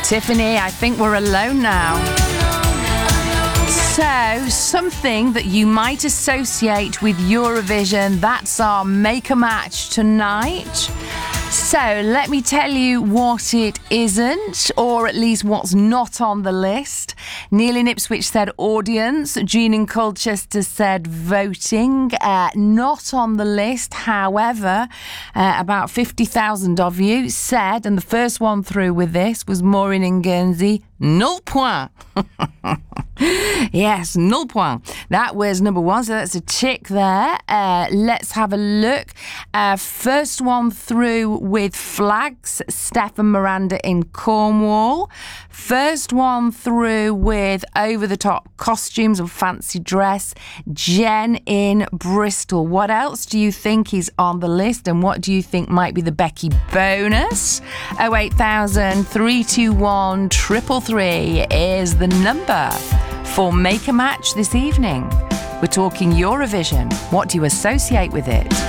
Tiffany, I think we're alone now. So, something that you might associate with Eurovision, that's our Make a Match tonight. So, let me tell you what it isn't, or at least what's not on the list. Neil in Ipswich said audience. Jean in Colchester said voting. Not on the list. However, about 50,000 of you said, and the first one through with this was Maureen in Guernsey, 0 point. Yes, 0 point. That was number one, so that's a tick there. Let's have a look. First one through with flags, Steph and Miranda in Cornwall. First one through with over-the-top costumes and fancy dress, Jen in Bristol. What else do you think is on the list, and what do you think might be the Becky bonus? 08000 321 333 is the number for Make a Match this evening. We're talking Eurovision. What do you associate with it?